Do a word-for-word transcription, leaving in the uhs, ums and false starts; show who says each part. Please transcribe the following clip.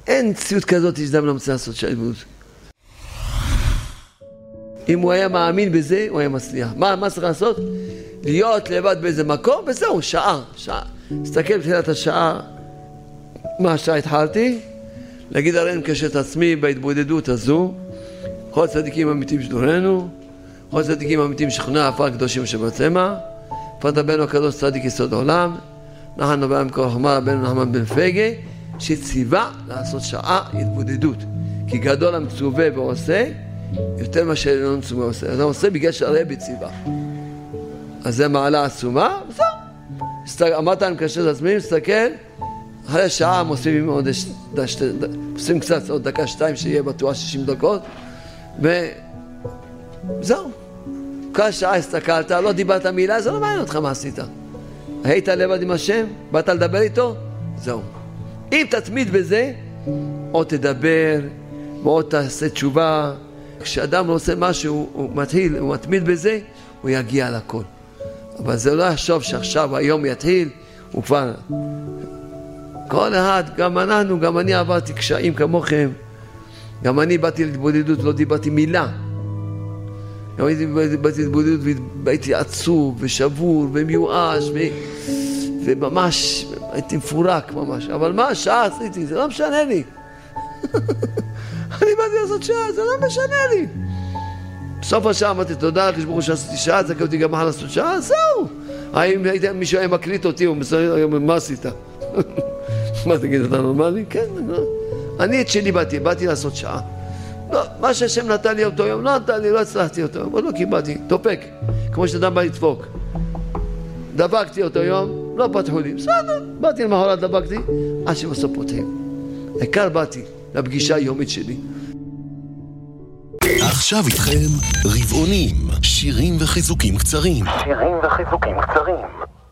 Speaker 1: אין ציאות כזאת שאדם לא רוצה לעשות שעה התבודדות. אם הוא היה מאמין בזה, הוא היה מצליח. מה, מה צריך לעשות? להיות לבד באיזה מקום, וזהו, שעה, שעה. תסתכל בתחילת השעה, מה השעה התחלתי? להגיד הרי אני מקשר את עצמי בהתבודדות הזו, כל צדיקים אמיתים שדורנו, כל צדיקים אמיתים שכנע עפר קדושים שבצמא, פת רבנו הקדוש צדיק יסוד העולם, נחן נובע מכוח חוכמה רבנו נחמן בן פגה, שציווה לעשות שעה התבודדות. כי גדול המצווה ועושה, יותר מה שאינו מצווה ועושה. אז הוא עושה בגלל שהרבי ציווה. אז זה מעלה עצומה, וזהו. אמרת אני מקשר את עצמי, מסתכל, אחרי שעה מוסיפים עוד עושים קצת, עוד דקה שתיים שיהיה בטוח שישים דקות, וזהו. כל שעה הסתכלת, לא דיברת מילה, זה לא מעניין אותך מה עשית. היית לבד עם השם, באת לדבר איתו, זהו. אם תתמיד בזה, או תדבר, או תעשה תשובה. כשאדם לא עושה משהו, הוא מתחיל, הוא מתמיד בזה, הוא יגיע לכל. אבל זה לא יחשוב שעכשיו היום יתחיל, הוא כבר... כל אחד, גם אנחנו, גם אני עברתי קשיים כמוכם. גם אני באתי להתבודדות, לא דיברתי מילה. גם אני באתי להתבודדות והייתי עצוב ושבור ומיואש ו... וממש הייתי מפורק ממש. אבל מה השעה עשיתי? זה לא משנה לי. אני באתי לעשות שעה, זה לא משנה לי. בסוף השעה אמרתי, תודה לקדוש ברוך הוא שעשיתי שעה, זה אותי גם מחר לעשות שעה, זהו. האם מישהו היה מקליט אותי, הוא מסתכל, מה עשית? מה תגיד, אתה נורמלי? כן, אני את שלי באתי, באתי לעשות שעה. מה שהשם נתן לי אותו יום, לא נתן לי, לא הצלחתי אותו יום, עוד לא קיבלתי, תופק, כמו שאדם בא לדפוק. דבקתי אותו יום, לא פתחו לי, בסדר, באתי למחרת, דבקתי, עד שבסוף פותחים. העיקר באתי לפגישה היומית שלי.
Speaker 2: עכשיו איתכם רבעונים, שירים וחיזוקים קצרים.
Speaker 3: שירים וחיזוקים קצרים.